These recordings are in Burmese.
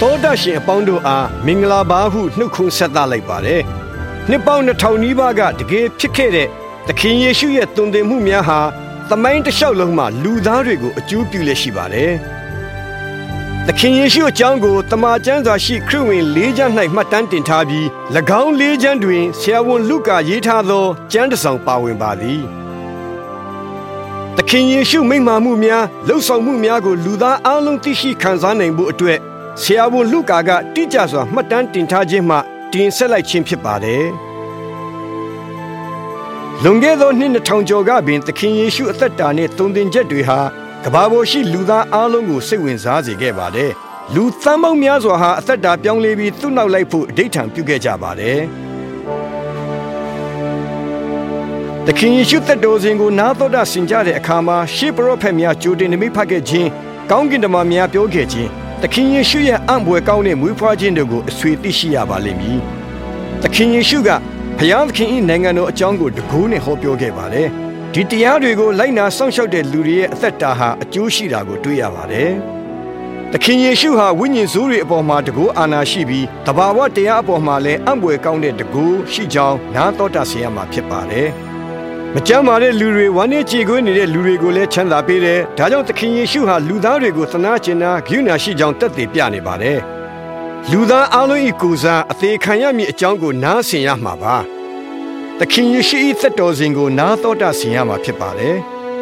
တောတရှင်အပေါင်းတို့အားမင်္ဂလာပါဟုနှုတ်ခွန်းဆက်သလိုက်ပါတယ်နှစ်ပေါင်း2000နီးပါးကတကယ်ဖြစ်ခဲ့တဲ့သခင်ယေရှုရဲ့သွန်သင်မှုများဟာသမိုင်းတစ်လျှောက်လုံးမှာလူသားတွေကိုအကျိုးပြုလက်ရှိပါတယ်သခင်ယေရှုအကြောင်းကိုတမန်ကျမ်းစာရှိခရစ်ဝင်၄ကျမ်း၌မှတ်တမ်းတင်ထားပြီး၎င်း၄ကျမ်းတွင်ဆရာဝန်လုကာရေးထားသောကျမ်းတစ်စောင်ပါဝင်ပါသည်သခင်ယေရှုမိန့်မာမှုများလှုပ်ဆောင်မှုများကိုလူသားအလုံးသိရှိခံစားနိုင်ဖို့အတွက်ဆရာဝန်လုကာကတိကျစွာမှတ်တမ်းတင်ထားခြင်းမှတင်ဆက်လိုက်ခြင်းဖြစ်ပါတယ်လွန်ခဲ့သောနှစ်2000ကျော်ကပင်သခင်ယေရှုအသက်တာနှင့်သွန်သင်ချက်တွေဟာကမ္ဘာပေါ်ရှိလူသားအလုံးကိုစိတ်ဝင်စားစေခဲ့ပါတယ်လူသန်းပေါင်းများစွာဟာအသက်တာပြောင်းလဲပြီးသူ့နောက်လိုက်ဖို့အဓိဋ္ဌာန်ပြုခဲ့ကြပါတယ်သခင်ယေရှုသက်တော်စဉ်ကိုနားတော်တာဆင်ကြတဲ့အခါမှာရှေးပရောဖက်များကြိုတင်နိမိတ်ဖတ်ခဲ့ခြင်းကောင်းကင်တမန်များပြောခဲ့ခြင်းသခင်ယေရှုရဲ့အံ့ဘွယ်ကောင်းတဲ့မွေးဖွားခြင်းတို့ကိုအဆွေသိရှိရပါလိမ့်မည်သခင်ယေရှုကဘုရားသခင်၏နိုင်ငံတော်အကြောင်းကိုတကူးနဲ့ဟောပြောခဲ့ပါတယ်ဒီတရားတွေကိုလိုက်နာစောင့်ရှောက်တဲ့လူတွေရဲ့အသက်တာဟာအကျိုးရှိတာကိုတွေ့ရပါတယ်သခင်ယေရှုဟာဝိညာဉ်ဆိုးတွေအပေါ်မှာတကူအာဏာရှိပြီးတဘာဝတရားအပေါ်မှာလည်းအံ့ဘွယ်ကောင်းတဲ့တကူရှိကြောင်းနားတော်တာဆင်ရမှာဖြစ်ပါတယ်မကြမ်းပါတဲ့လူတွေဝမ်းနည်းကြေကွဲနေတဲ့လူတွေကိုလည်းချမ်းသာပေးတယ်ဒါကြောင့်သခင်ယေရှုဟာလူသားတွေကိုသနာကျင်နာဂရုဏာရှိကြောင်းသက်သေပြနေပါတယ်လူသားအလုံး၏ကိုယ်စားအသေးခံရမည့်အကြောင်းကိုနားဆင်ရမှာပါသခင်ယေရှု၏သက်တော်စဉ်ကိုနားတော်တာဆင်ရမှာဖြစ်ပါတယ်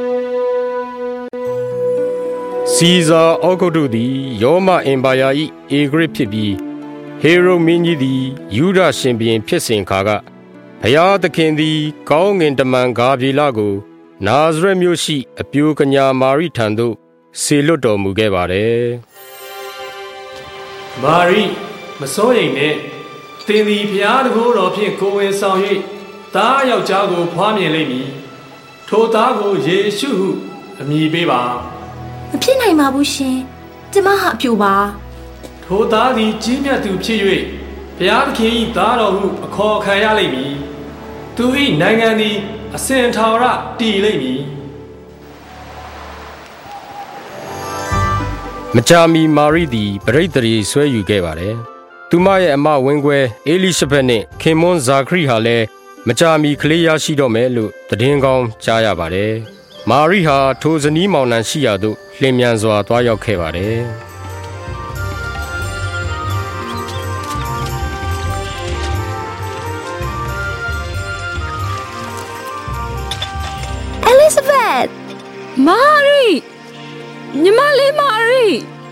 စီဇာအောဂုတ်တို့သည်ရောမအင်ပါယာ၏အေဂရစ်ဖြစ်ပြီးဟေရုမင်းကြီးသည်ယူဒရှင်ဘုရင်ဖြစ်စဉ်ခါကဘုရားသခင်သည်ကောင်းငင်တမန်ဂါဗြေလကိုနာဇရက်မြို့ရှိအပြိုကညာမာရိထံသို့ဆေလွတ်တော်မူခဲ့ပါတယ်မာရိမစိုးရိမ်နဲ့သင်သည်ဘုရားတန်ခိုးတော်ဖြင့်ကိုယ်ဝင်ဆောင်၍သားယောက်ျားကိုဖွားမြင်လိမ့်မည်ထိုသားကိုယေရှုဟုအမည်ပေးပါမဖြစ်နိုင်ပါဘူးရှင်ကျမဟာအပြိုပါထိုသားသည်ကြီးမြတ်သူဖြစ်၍ဘုရားသခင်၏သားတော်ဟုအခေါ်ခံရလိမ့်မည်သူ၏နိုင်ငံသည်အစဉ်ထာဝရတည်လိမ့်မည်မကြာမီမာရိသည်ပရိသေရီဆွဲယူခဲ့ပါတယ်သူမရဲ့အမဝင်းခွဲအေလိရှဘက်နှင့်ခင်မွန်းဇာခရီဟာလည်းမကြာမီကလေးရရှိတော့မယ်လို့သတင်းကောင်းကြားရပါတယ်မာရိဟာထိုဇနီးမောင်နှံရှိရာသို့လျင်မြန်စွာသွားရောက်ခဲ့ပါတယ် Elizabeth မာရိညီမလေးမာရိ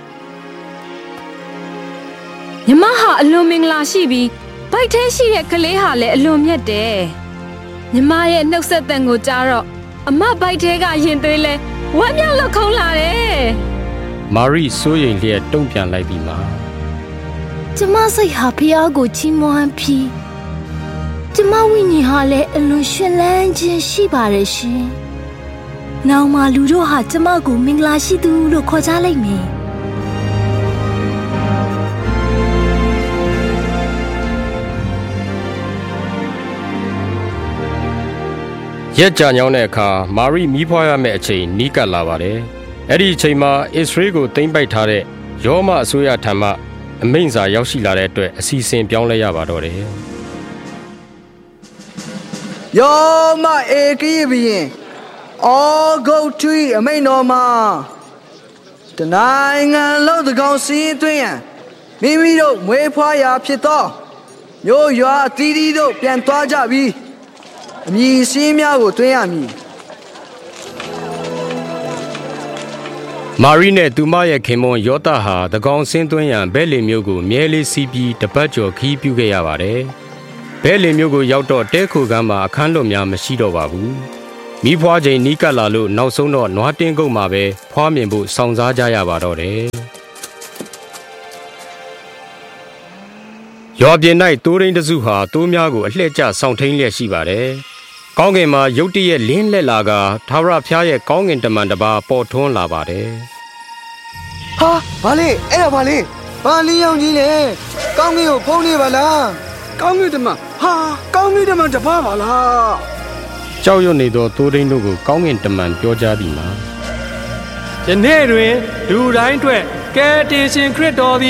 ညီမဟာအလွန်မင်္ဂလာရှိပြီးဗိုက်ထဲရှိတဲ့ကလေးဟာလည်းအလွန်မြတ်တယ်ညီမရဲ့နှုတ်ဆက်သံကိုကြားတော့အမဗိုက်ထဲကရင်သွေးလဲဝမ်းမြောက်လို့ခုန်လာတယ်မာရိစိုးရိမ်လျက်တုံ့ပြန်လိုက်ပြီးမှကျမစိတ်ဟာဖျားကိုချီးမွမ်းပြီးကျမဝိညာဉ်ဟာလည်းအလွန်ရှင်လန်းခြင်းရှိပါတယ်ရှင်နောက်မှလူတို့ဟာကျမကိုမင်္ဂလာရှိသူလို့ခေါ်ကြလိမ့်မယ်ရက်ကြာညောင်းတဲ့အခါမာရိမီးဖွားရမယ့်အချိန်နီးကပ်လာပါတယ်အဲ့ဒီအချိန်မှာအစ္စရေးကိုသိမ်းပိုက်ထားတဲ့ရောမအစိုးရထံမှအမိန့်စာရောက်ရှိလာတဲ့အတွက်အစီအစဉ်ပြောင်းလဲရပါတော့တယ်ယောမအေကိဘီရင်အောဂုတ်ထွေးအမိန်တော်မှာတနိုင်ငံလုံးသကောင်စီးသွင်းရန်မိမိတို့မွေးဖွားရာဖြစ်သောမျိုးရွာအသီးသီးတို့ပြန်သွားကြပြီးအမည်စင်းများကိုသွင်းရမည်မာရိနဲ့သူမရဲ့ခင်မွန်းယောသဟာသကောင်ဆင်းသွင်းရန်ဘဲလင်မြို့ကိုမြဲလေးစီးပြီးတပတ်ကျော်ခီးပြုခဲ့ရပါတယ်ဘဲလင်မြို့ကိုရောက်တော့တဲခိုကမ်းမှာအခန်းလွတ်များမရှိတော့ပါဘူးမိဖွားချိန်နီးကပ်လာလို့နောက်ဆုံးတော့နွားတင်းကုတ်မှာပဲဖွားမြင်ဖို့စောင့်စားကြရပါတော့တယ်ရွာပြင်၌တိုးရင်းတစုဟာတိုးများကိုအလှည့်ကျဆောင်ထိန်လျက်ရှိပါတယ်ကောင်းကင်မှာရုတ်တရက်လင်းလက်လာကထာဝရဘုရားရဲ့ကောင်းကင်တမန်တစ်ပါးပေါ်ထွန်းလာပါတယ်ဟာဘာလဲအဲ့ဒါဘာလဲဘာလင်းရောင်ကြီးလဲကောင်းကင်ကိုဖုံးနေပါလားကောင်းကင်တမန်ဟာကောင်းကင်တမန်တစ်ပါးပါလားကြောက်ရွံ့နေသောတိုးရင်းတို့ကိုကောင်းကင်တမန်ပြောကြားသည်မှာယနေ့တွင်လူတိုင်းအတွက်ကယ်တင်ရှင်ခရစ်တော်သည်တ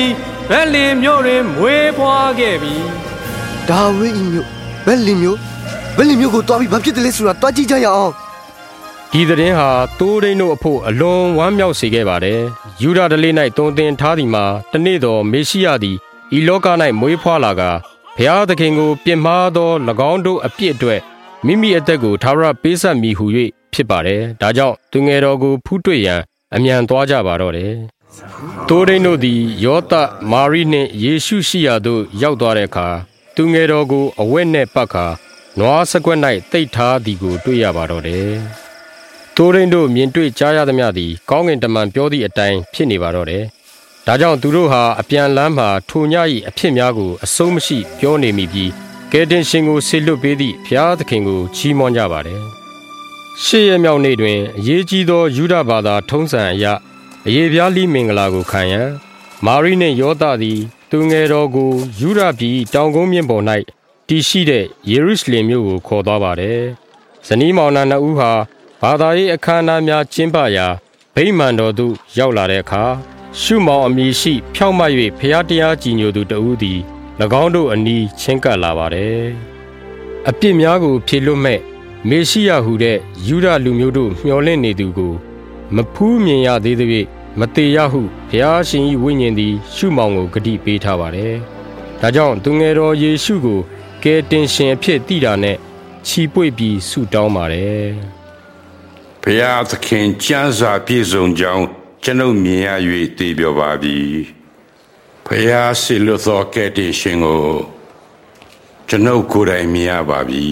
ဗက်လင်မြို့တွင်မွေးဖွားခဲ့ပြီဒါဝိဒ်မြို့ဗက်လင်မြို့ကိုတွားပြီးဘာဖြစ်တယ်လဲဆိုတာတွားကြည့်ကြရအောင်ဒီသတင်းဟာတိုးရင်းတို့အဖို့အလွန်ဝမ်းမြောက်စေခဲ့ပါတယ်ယူဒဓလေ၌တုံသင်ထားသည်မှာတနေ့တော်မေရှိယသည်ဤလောက၌မွေးဖွားလာကဘုရားသခင်ကိုပြစ်မှားသော၎င်းတို့အပြစ်အတွက်မိမိအသက်ကိုထာဝရပေးဆက်မည်ဟု၍ဖြစ်ပါတယ်ဒါကြောင့်သူငယ်တော်ကိုဖူးတွေ့ရန်အမြန်သွားကြပါတော့တယ်တိုးရင်းတို့သည်ယောသမာရိနှင့်ယေရှုရှိရာသို့ရောက်သွားတဲ့အခါသူငယ်တော်ကိုအဝတ်နှင့်ပတ်ခါနွားစကွက်၌တိတ်ထားသည်ကိုတွေ့ရပါတော့တယ်တိုးရင်းတို့မြင်တွေ့ကြားရသမျှသည်ကောင်းကင်တမန်ပြောသည့်အတိုင်းဖြစ်နေပါတော့တယ်ဒါကြောင့်သူတို့ဟာအပြန်လမ်းမှာထိုည၏အဖြစ်များကိုအဆုံးမရှိပြောနေမိပြီးကယ်တင်ရှင်ကိုဆေလွတ်ပေးသည့်ဘုရားသခင်ကိုချီးမွမ်းကြပါတယ်ရှေ့ရမြောက်နေ့တွင်အရေးကြီးသောယူဒဘာသာထုံးစံအရအယေပြားလိမင်္ဂလာကိုခံရန်မာရိနှင့်ယောသသည်သူငယ်တော်ကိုယူဒပြည်တောင်ကုန်းမြင့်ပေါ်၌တည်ရှိတဲ့ယေရုရှလင်မြို့ကိုခေါ်သွားပါတယ်ဇနီးမောင်နှံနှစ်ဦးဟာဘာသာရေးအခမ်းအနားများကျင်းပရာဗိမာန်တော်သို့ရောက်လာတဲ့အခါရှုမောင်အမည်ရှိဖြောင့်မတ်၍ဖျားတရားကြည်ညိုသူတဦးသည်၎င်းတို့အနီးချင်းကပ်လာပါတယ်အပြစ်များကိုဖြေလွတ်မဲ့မေရှိယဟုတဲ့ယူဒလူမျိုးတို့မျှော်လင့်နေသူကိုမဖူးမြင်ရသေးသဖြင့်မတေရဟုဘုရားရှင်၏ဝိညာဉ်သည်ရှုမောင်ကိုဂတိပေးထားပါတယ်ဒါကြောင့်သူငယ်တော်ယေရှုကိုကယ်တင်ရှင်အဖြစ်တည်တာနဲ့ချီပွေပြီးဆုတောင်းပါတယ်ဘုရားသခင်ကျမ်းစာပြည့်စုံကြောင်းကျွန်ုပ်မြင်ရ၍သိပြောပါပြီဘုရားဆီလွတ်သောကယ်တင်ရှင်ကိုကျွန်ုပ်ကိုယ်တိုင်မြင်ရပါပြီ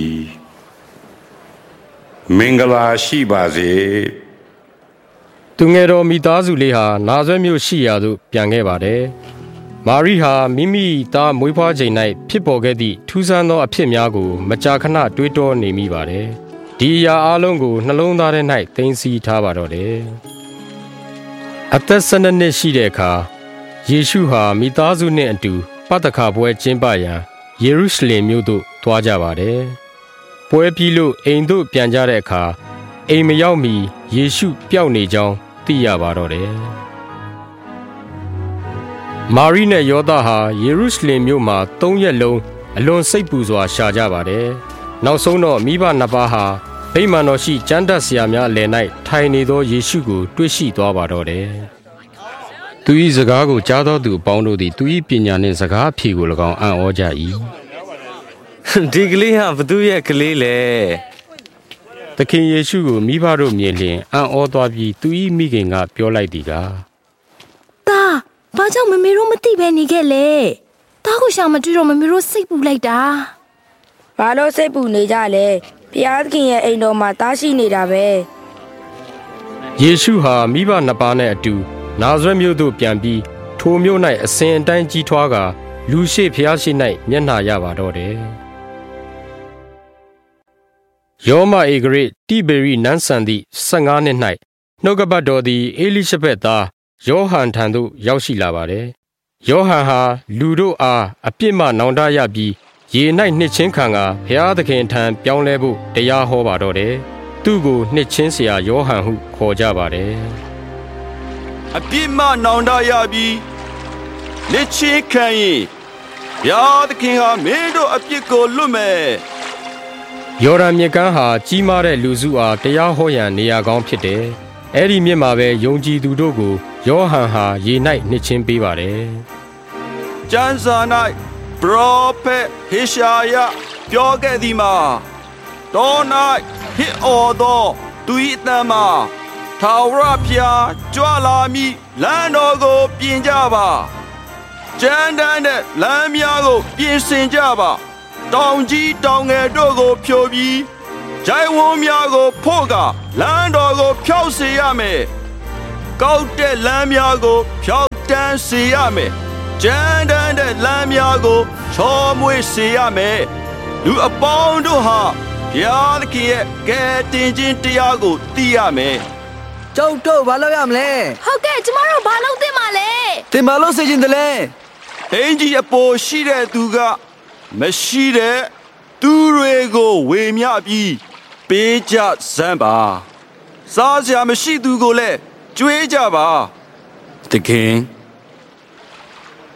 မင်္ဂလာရှိပါစေသူငယ်တော်မိသားစုလေးဟာနာဇရက်မြို့ရှိရာသို့ပြန်ခဲ့ပါတယ်မာရိဟာမိမိသားမွေးဖွားချိန်၌ဖြစ်ပေါ်ခဲ့သည့်ထူးဆန်းသောအဖြစ်များကိုမကြာခဏတွေးတောနေမိပါတယ်ဒီအရာအလုံးကိုနှလုံးသားထဲ၌သိမ်းဆည်းထားပါတော့တယ်အသက်12နှစ်ရှိတဲ့အခါယေရှုဟာမိသားစုနှင့်အတူပသခါပွဲကျင်းပရန်ယေရုရှလင်မြို့သို့သွားကြပါတယ်ပွဲပြီးလို့အိမ်သို့ပြန်ကြတဲ့အခါအိမ်မရောက်မီယေရှုပျောက်နေကြောင်းသိရပါတော့တယ်မာရိနဲ့ယောသဟာယေရုရှလင်မြို့မှာ3ရက်လုံးအလွန်စိတ်ပူစွာရှာကြပါတယ်နောက်ဆုံးတော့မိဘနှစ်ပါးဟာဗိမာန်တော်ရှိကျမ်းတတ်ဆရာများအလယ်၌ထိုင်နေသောယေရှုကိုတွေ့ရှိသွားပါတော့တယ်သူ၏စကားကိုကြားသောသူအပေါင်းတို့သည်သူ၏ပညာနှင့်စကားအဖြေကို၎င်းအံ့ဩကြ၏ဒီကလေးဟာဘသူရဲ့ကလေးလဲသခင်ယေရှုကိုမိဘတို့မြင်လျင်အံ့ဩသွားပြီးသူ၏မိခင်ကပြောလိုက်သည်ကားတာဘာကြောင့်မမေတို့မသိပဲနေခဲ့လဲတာကိုရှာမတွေ့တော့မမေတို့စိတ်ပူလိုက်တာဘာလို့စိတ်ပူနေကြလဲဘုရားသခင်ရဲ့အိမ်တော်မှာတားရှိနေတာပဲယေရှုဟာမိဘနှစ်ပါးနဲ့အတူနာဇရက်မြို့သို့ပြန်ပြီးထိုမြို့၌အစဉ်အတိုင်းကြီးထွားကာလူရှိဘုရားရှိ၌မျက်နှာရပါတော့တယ်ယောမဧကရစ်တိဘေရိနန်းဆန်သည့်15နှစ်၌နှုတ်ကပတ်တော်သည်အေလိရှဘက်သားယောဟန်ထံသို့ရောက်ရှိလာပါတယ်ယောဟန်ဟာလူတို့အားအပြစ်မှနောင်တရပြီးရေ၌နှစ်ချင်းခံကဘုရားသခင်ထံပြောင်းလဲဖို့တရားဟောပါတော့တယ်သူ့ကိုနှစ်ချင်းဆရာယောဟန်ဟုခေါ်ကြပါတယ်အပြစ်မှနောင်တရပြီးနှစ်ချင်းခံရင်ဘုရားသခင်ဟာမင်းတို့အပြစ်ကိုလွတ်မယ်ယော်ဒန်မြစ်ကမ်းဟာကြီးမားတဲ့လူစုအားတရားဟောရန်နေရာကောင်းဖြစ်တယ်။အဲ့ဒီမြစ်မှာပဲယုံကြည်သူတို့ကိုယောဟန်ဟာရေ၌နှစ်ချင်းပေးပါတယ်။ကျမ်းစာ၌ပရောဖက်ဟေရှာယပြောခဲ့သည်မှာတော၌ဟစ်အော်သောသူ၏အသံမှာထာဝရဘုရားကြွလာမည်လမ်းတော်ကိုပြင်ကြပါ။ကျမ်းတမ်းတဲ့လမ်းများကိုပြင်ဆင်ကြပါတောင်ကြီးတောင်ငယ်တို့ကိုဖြိုပြီးဂျိုင်းဝန်းများကိုဖို့ကလမ်းတော်ကိုဖြောက်စေရမယ်ကောက်တဲ့လမ်းများကိုဖြောက်တန်းစေရမယ်ကျမ်းတမ်းတဲ့လမ်းများကိုချောမွေ့စေရမယ်လူအပေါင်းတို့ဟာဘုရားသခင်ရဲ့ကယ်တင်ခြင်းတရားကိုသိရမယ်ကျုပ်တို့ဘာလုပ်ရမလဲဟုတ်ကဲ့ကျမတို့ဘာလုပ်သင့်ပါလဲသင်ဘာလုပ်စေချင်တယ်လဲအင်ကြီးအပေါ်ရှိတဲ့သူကမရှိတဲ့သူတွေကိုဝေမျှပြီးပေးကြစမ်းပါစားစရာမရှိသူကိုလည်းကြွေးကြပါသခင်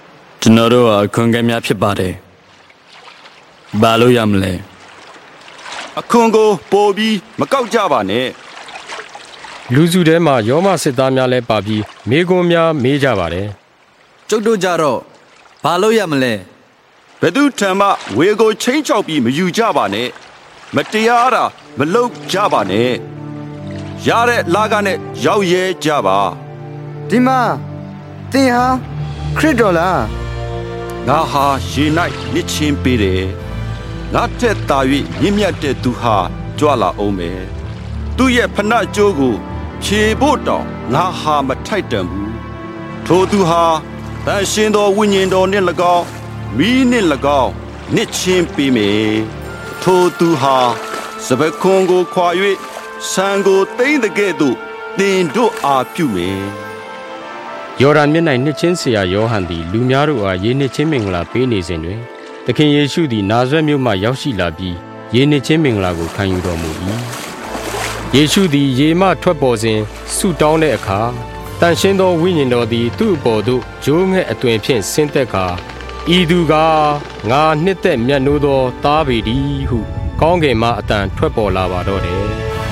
ကျွန်တော်တို့အခွင့်အရေးများဖြစ်ပါတယ်ဘာလို့ရမလဲအခွန်ကိုပို့ပြီးမကောက်ကြပါနဲ့လူစုထဲမှာယောမစစ်သားများလည်းပါပြီးမေကွန်းများမေးကြပါတယ်ကျုပ်တို့ကြတော့ဘာလို့ရမလဲဘယ်သူထံမှဝေကိုချင်းချောက်ပြီးမယူကြပါနဲ့မတရားတာမလုပ်ကြပါနဲ့ရတဲ့လာကနဲ့ရောက်ရဲကြပါဒီမှာသင်ဟာခရစ်တော်လားငါဟာရေ၌မြစ်ချင်းပေးတယ်ငါတက်တာ၍မြင့်မြတ်တဲ့သူဟာကြွလာအောင်မယ်သူရဲ့ဖဏကျိုးကိုဖြေဖို့တောင်ငါဟာမထိုက်တန်ဘူးထိုသူဟာတန်ရှင်သောဝိညာဉ်တော်နှင့်၎င်းမိနှင့်၎င်းနှစ်ချင်းပေးမယ်ထိုသူဟာစပခွန်ကိုခွာ၍ဆံကိုသိမ့်တဲ့ကဲ့သို့တင်တို့အားပြုမယ်ယော်ဒန်မြစ်၌နှစ်ချင်းဆရာယောဟန်သည်လူများတို့အားယေနှစ်ချင်းမင်္ဂလာပေးနေစဉ်တွင်သခင်ယေရှုသည်နာဇရက်မြို့မှရောက်ရှိလာပြီးယေနှစ်ချင်းမင်္ဂလာကိုခံယူတော်မူ၏ယေရှုသည်ရေမှထွက်ပေါ်စဉ်ဆုတောင်းတဲ့အခါတန်ရှင်းသောဝိညာဉ်တော်သည်သူ့အပေါ်သို့ဂျိုးငှက်အသွင်ဖြင့်ဆင်းသက်ကာဤသူကငါနှစ်သက်မြတ်နိုးသောသားပေသည်ဟုကောင်းကင်မှအတန်ထွက်ပေါ်လာပါတော့တယ်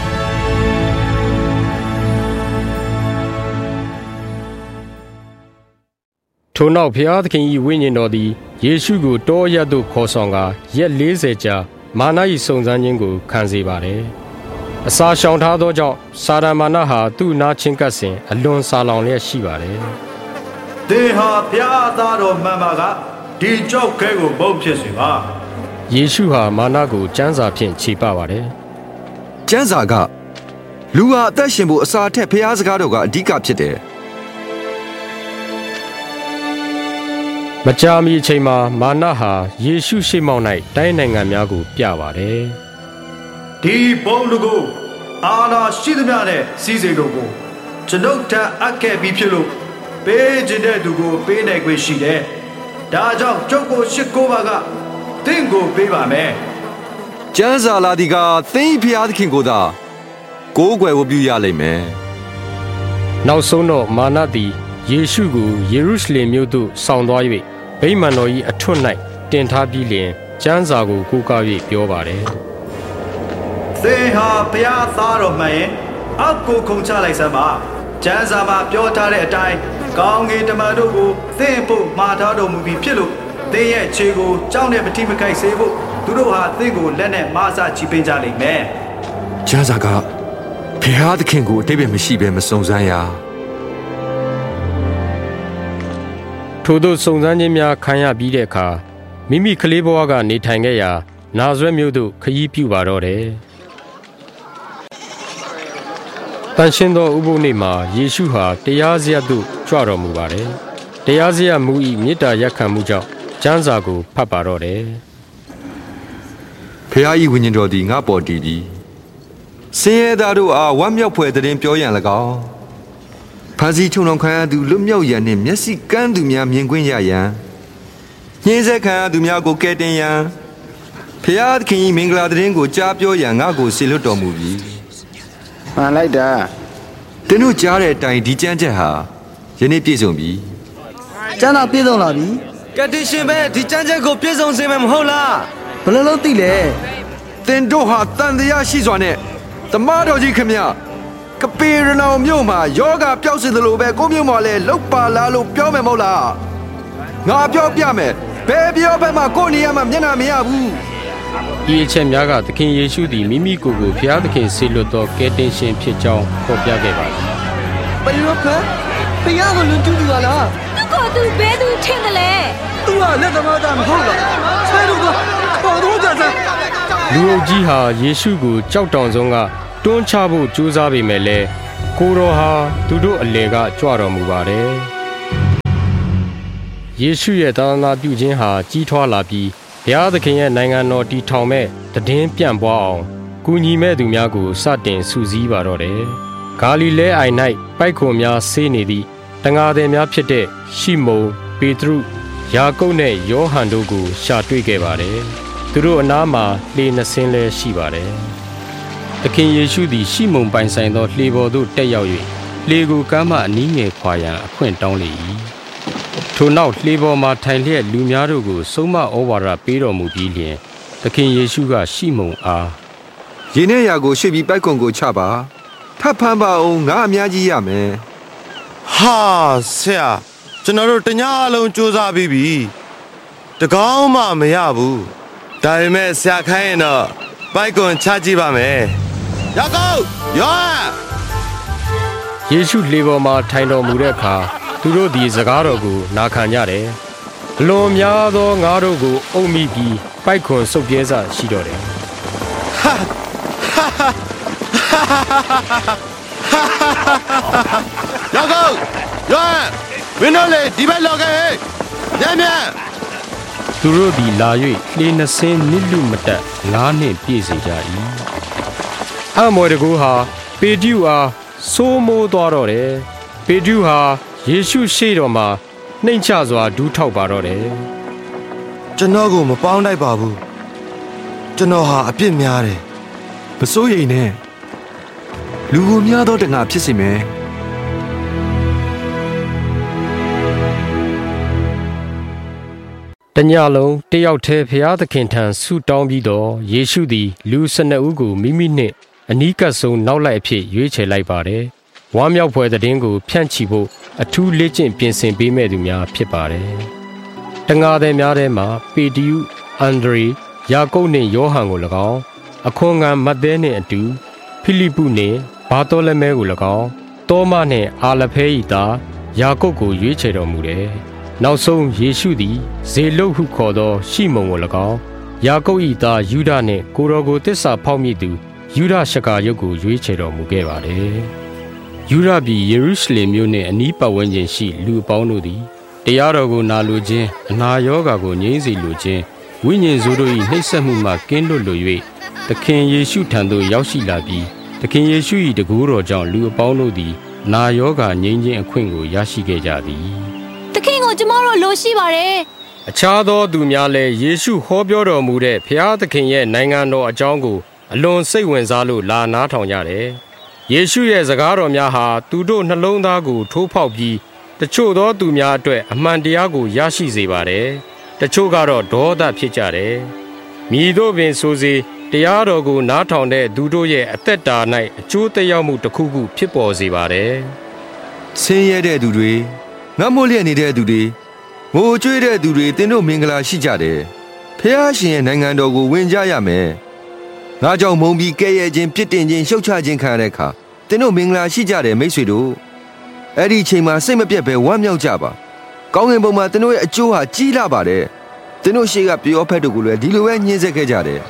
ထို့နောက်ဘုရားသခင်၏ဝိညာဉ်တော်သည်ယေရှုကိုတောရပ်သို့ခေါ်ဆောင်ကာရက်40ကြာမာန၏စုံစမ်းခြင်းကိုခံစေပါတယ်။အစာရှောင်ထားသောကြောင့်စာရမာနဟာသူ့နာချင်းကပ်စဉ်အလွန်စာလောင်လျက်ရှိပါတယ်။သင်ဟာဘုရားသားတော်မှန်ပါကဒီကြောက်ခဲကိုမုတ်ဖြစ်စေပါ။ယေရှုဟာမာနကိုကျမ်းစာဖြင့်ခြေပပါတယ်။ကျမ်းစာကလူဟာအသက်ရှင်ဖို့အစာထက်ဘုရားစကားတော်ကအဓိကဖြစ်တယ်။မကြာမီအချိန်မှာမာနဟာယေရှုရှေ့မှောက်၌တိုင်းနိုင်ငံများကိုပြပါတယ်။ဒီဘုံလူကိုအာနာရှိသမျှနဲ့စီးစိမ်တို့ကိုကျွန်ုပ်ထအပ်ခဲ့ပြီးဖြစ်လို့ပေးခြင်းတဲ့သူကိုပေးနိုင်ခွင့်ရှိတယ်။ဒါကြောင့်ကျုပ်ကိုရှစ်ကိုပါကသင်ကိုပေးပါမယ်။ကျမ်းစာလာဒီကသင်ဖျားသခင်ကိုသာကိုးကွယ်ဝတ်ပြုရလိမ့်မယ်။နောက်ဆုံးတော့မာနသည်ယေရှုကိုယေရုရှလင်မြို့သို့ဆောင်သွား၍ဗိမာန်တော်၏အထွတ်၌တင်ထားပြီးလျှင်ကျမ်းစာကိုကိုးကား၍ပြောပါတယ်။သင်ဟာဘုရားသားတော်မှန်ရင်အကိုခုံချလိုက်စမ်းပါ။ကျမ်းစာမှာပြောထားတဲ့အတိုင်းကောင်းကင်တမန်တို့ကိုသင်ဖို့မှာထားတော်မူပြီးဖြစ်လို့သင်ရဲ့ခြေကိုကြောက်နဲ့မထိမခိုက်စေဖို့သူတို့ဟာသင်ကိုလက်နဲ့မဆချီပင်းကြလိမ့်မယ်။ကျမ်းစာကဘုရားသခင်ကိုအတိတ်ပဲမရှိဘဲမစုံစမ်းရ။ထို့သောစုံစမ်းခြင်းများခံရပြီးတဲ့အခါမိမိကလေးဘဝကနေထိုင်ခဲ့ရာနာဇရက်မြို့သို့ခရီးပြုပါတော့တယ်။တန်ရှင်းသောဥပုသ်နေ့မှာယေရှုဟာတရားစရပ်သို့ကြွတော်မူပါတယ်။တရားစရပ်မူ၏မေတ္တာရပ်ခံမှုကြောင့်ကျမ်းစာကိုဖတ်ပါတော့တယ်။ဖခင်၏ဝိညာဉ်တော်သည်ငါ့ပေါ်တည်ပြီးဆင်းရဲသားတို့အားဝမ်းမြောက်ဖွယ်သတင်းပြောရန်၎င်းဖန်စီချုံတော်ခံရသူလွတ်မြောက်ရန်နှင့်မျက်စိကန်းသူများမြင်ကွင်းရရန်ညှင်းဆဲခံရသူများကိုကယ်တင်ရန်ဖျားသခင်၏မင်္ဂလာသတင်းကိုကြားပြောရန်ငါ့ကိုစေလွှတ်တော်မူပြီ။မှန်လိုက်တာ။သင်တို့ကြားတဲ့အတိုင်းဒီကျမ်းချက်ဟာယနေ့ပြည့်စုံပြီ။ကျမ်းတော်ပြည့်စုံလာပြီ။ကယ်တင်ရှင်ပဲဒီကျမ်းချက်ကိုပြည့်စုံစေမယ်မဟုတ်လား။ဘယ်လိုလုပ်သိလဲ။သင်တို့ဟာတန်တရားရှိစွာနဲ့တမန်တော်ကြီးခင်ဗျာကပေရနောင်မြို့မှာယောဂပျောက်စေသလိုပဲကိုမြို့မှာလည်းလောက်ပါလားလို့ပြောမယ်မဟုတ်လားငါပြောပြမယ်ဘယ်ပြောဘက်မှာကိုနေရမှာမျက်နှာမရဘူးဒီအချက်များကသခင်ယေရှုသည်မိမိကိုယ်ကိုဘုရားသခင်ဆေလွတ်သောကယ်တင်ရှင်ဖြစ်ကြောင်းဖော်ပြခဲ့ပါသည်ဘယ်လိုလဲဘုရားကိုလွန်ကျူးသူကလားသူကသူဘယ်သူထင်တယ်လဲသူကလက်သမားသားမဟုတ်လားဆဲတို့ကခေါ်တော့ကြစမ်းလူအုပ်ကြီးဟာယေရှုကိုကြောက်တောင်ဆုံးကတွန်းချဖို့ကြိုးစားပေမဲ့လည်းကိုတော်ဟာသူတို့အလယ်ကကြွတော်မူပါတယ်ယေရှုရဲ့သာသနာပြုခြင်းဟာကြီးထွားလာပြီးဘုရားသခင်ရဲ့နိုင်ငံတော်တည်ထောင်မဲ့တည်င်းပြန့်ပွားအောင်ကူညီမဲ့သူများကိုစတင်စုစည်းပါတော့တယ်ဂါလိလဲအိုင်၌ပိုက်ခွန်များဆေးနေသည့်တန်ဃာသည်များဖြစ်တဲ့ရှီမုန်ပေတရုယာကုပ်နဲ့ယောဟန်တို့ကိုရှာတွေ့ခဲ့ပါတယ်သူတို့အနားမှာလှေနှစ်စင်းလည်းရှိပါတယ်သခင်ယေရှုသည်ရှီမုန်ပိုင်ဆိုင်သောလှေပေါ်သို့တက်ရောက်၍လှေကိုကမ်းမှအနီးငယ်ခွာရန်အခွင့်တောင်းလေ၏ထိုနောက်လှေပေါ်မှာထိုင်လျက်လူများတို့ကိုဆုံးမဩဝါဒပေးတော်မူပြီးလျှင်သခင်ယေရှုကရှိမုန်အားရေနဲ့ရာကိုရွှေ့ပြီးပိုက်ကွန်ကိုချပါထပ်ဖမ်းပါအောင်ငါအများကြီးရမယ်ဟာဆရာကျွန်တော်တို့တညအလုံးစူးစမ်းပြီးပြီတကောင်းမှမရဘူးဒါပေမဲ့ဆရာခိုင်းရင်တော့ပိုက်ကွန်ချကြည့်ပါမယ်ယောက်ကောယောယေရှုလှေပေါ်မှာထိုင်တော်မူတဲ့အခါသူတို့သည်စကားတော်ကိုနာခံကြတယ်အလွန်များသောငါတို့ကိုအုပ်မိပြီးပိုက်ခွန်ဆုပ်ပြဲစရှိတော့တယ်ယောက်ကောယောမင်းတို့လေဒီဘက်လောက်ခဲ့ညံ့ညံ့သူတို့သည်လာ၍လှေနှစ်စင်းနစ်လူမတက်9နှစ်ပြည့်စေကြ၏အမော်တကူဟာပေတျုအားဆိုးမိုးသွားတော့တယ်ပေတျုဟာယေရှုရှေ့တော်မှာနှိမ်ချစွာဒူးထောက်ပါတော့တယ်ကျွန်တော်ကိုမပေါင်းတိုက်ပါဘူးကျွန်တော်ဟာအပြစ်များတယ်မစိုးရိမ်နဲ့လူကိုများသောတငါဖြစ်စေမယ်တညလုံးတယောက်တည်းဖျားသခင်ထံဆုတောင်းပြီးတော့ယေရှုသည်လူ12ဦးကိုမိမိနှင့်အနီးကပ်ဆုံးနောက်လိုက်အဖြစ်ရွေးချယ်လိုက်ပါတယ်ဝမ်းမြောက်ဖွယ်သတင်းကိုဖြန့်ချီဖို့အထူးလေ့ကျင့်ပြင်ဆင်ပေးမဲ့သူများဖြစ်ပါတယ်တငါသည်များထဲမှာပေတျုအန်ဒရေယာကုပ်နှင့်ယောဟန်ကို၎င်းအခွန်ငံမဿဲနှင့်အတူဖိလိပုနှင့်ဘာသောလမဲကို၎င်းတောမနှင့်အာလဖဲ၏သားယာကုပ်ကိုရွေးချယ်တော်မူတယ်နောက်ဆုံးယေရှုသည်ဇေလုတ်ဟုခေါ်သောရှိမုန်ကို၎င်းယာကုပ်၏သားယူဒနှင့်ကိုတော်ကိုတစ္ဆာဖောက်မိသူယူဒရှကာရုတ်ကိုရွေးချယ်တော်မူခဲ့ပါတယ်ယူဒပြည်ယေရုရှလင်မြို့နှင့်အနီးပတ်ဝန်းကျင်ရှိလူအပေါင်းတို့သည်တရားတော်ကိုနာလိုခြင်းအနာရောဂါကိုငြိမ်းစေလိုခြင်းဝိညာဉ်ဆိုးတို့၏နှိပ်စက်မှုမှကင်းလွတ်လို၍သခင်ယေရှုထံသို့ရောက်ရှိလာပြီးသခင်ယေရှု၏တကူတော်ကြောင့်လူအပေါင်းတို့သည်နာရောဂါငြိမ်းခြင်းအခွင့်ကိုရရှိခဲ့ကြသည်သခင်ကိုကျမတို့လိုရှိပါတယ်အခြားသောသူများလည်းယေရှုဟောပြောတော်မူတဲ့ဖျားသခင်ရဲ့နိုင်ငံတော်အကြောင်းကိုအလွန်စိတ်ဝင်စားလို့လာနားထောင်ကြတယ်ယေရှုရဲ့စကားတော်များဟာသူတို့နှလုံးသားကိုထိုးဖောက်ပြီးတချို့သောသူများအတွက်အမှန်တရားကိုရရှိစေပါတယ်တချို့ကတော့ဒေါသဖြစ်ကြတယ်မည်သို့ပင်ဆိုစေတရားတော်ကိုနားထောင်တဲ့သူတို့ရဲ့အသက်တာ၌အကျိုးသက်ရောက်မှုတစ်ခုခုဖြစ်ပေါ်စေပါတယ်ဆင်းရဲတဲ့သူတွေငတ်မိုးလျက်နေတဲ့သူတွေငိုကြွေးတဲ့သူတွေသင်တို့မင်္ဂလာရှိကြတယ်ဖျားရှင်ရဲ့နိုင်ငံတော်ကိုဝင်ကြရမယ်ငါကြောင့်မုံပြီးကဲ့ရဲ့ခြင်းပြစ်တင်ခြင်းရှုတ်ချခြင်းခံရတဲ့အခါသင်တို့မင်္ဂလာရှိကြတယ်မိတ်ဆွေတို့အဲ့ဒီအချိန်မှာစိတ်မပြတ်ပဲဝမ်းမြောက်ကြပါကောင်းကင်ဘုံမှာသင်တို့ရဲ့အကျိုးဟာကြီးလာပါတယ်သင်တို့ရှေ့ကပျော်ဖက်တို့ကိုလည်းဒီလိုပဲညှင်းဆဲခဲ့ကြတယ်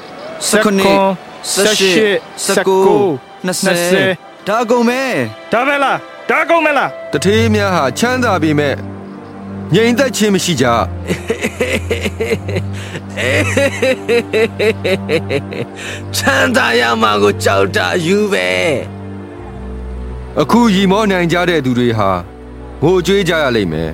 19ဒါကုန်မယ်ဒါပဲလားဒါကုန်မယ်လားတထေးများဟာချမ်းသာပေမဲ့ငြိမ်သက်ခြင်းမရှိကြချမ်းသာရမှာကိုကြောက်တာယူပဲအခုရီမောနိုင်ကြတဲ့သူတွေဟာငိုကြွေးကြရလိမ့်မယ်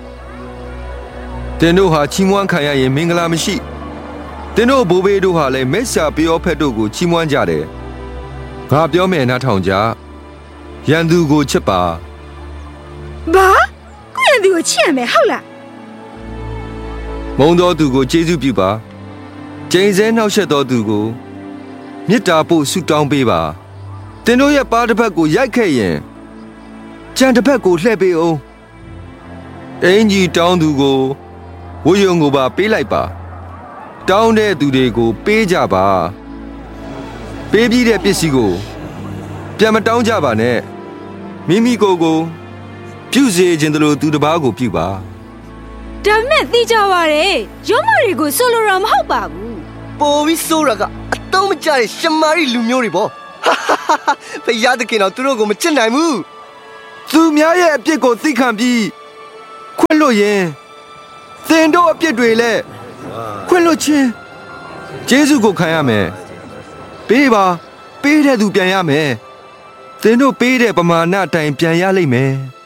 သင်တို့ဟာချီးမွမ်းခံရရင်မင်္ဂလာမရှိသင်တို့ဘိုးဘေးတို့ဟာလည်းမိစ္ဆာပျော်ဖက်တို့ကိုချီးမွမ်းကြတယ်ငါပြောမယ်နားထောင်ကြရန်သူကိုချစ်ပါဘာကိုရန်သူကိုချစ်ရမယ်ဟုတ်လားမုန်းသောသူကိုကျေးဇူးပြုပါကျိန်ဆဲနှောက်ယှက်သောသူကိုမေတ္တာပို့ဆုတောင်းပေးပါသင်တို့ရဲ့ပါးတစ်ဖက်ကိုရိုက်ခဲ့ရင်ကြံတစ်ဖက်ကိုလှည့်ပေးအောင်အင်ကြီးတောင်းသူကိုဝတ်ရုံကိုပါပေးလိုက်ပါတောင်းတဲ့သူတွေကိုပေးကြပါပေးပြီးတဲ့ပစ္စည်းကိုပြန်မတောင်းကြပါနဲ့မိမိကိုယ်ကိုပြုစေခြင်းတို့လိုသူတစ်ပါးကိုပြုပါဒါမဲ့သိကြပါရဲ့ရုံးမတွေကိုဆိုလိုတာမဟုတ်ပါဘူးပိုပြီးဆိုးရကအတုံးမကျတဲ့ရှမာရီလူမျိုးတွေပေါ့ဘုရားသခင်တော်သူတို့ကိုမချစ်နိုင်ဘူးသူများရဲ့အပြစ်ကိုသိခံပြီးခွင့်လွှတ်ရင်သင်တို့အပြစ်တွေလည်းခွင့်လွှတ်ခြင်းယေရှုကိုခံရမယ်ပေးပါပေးတဲ့သူပြန်ရမယ်သင်တို့ပေးတဲ့ပမာဏအတိုင်းပြန်ရလိမ့်မယ်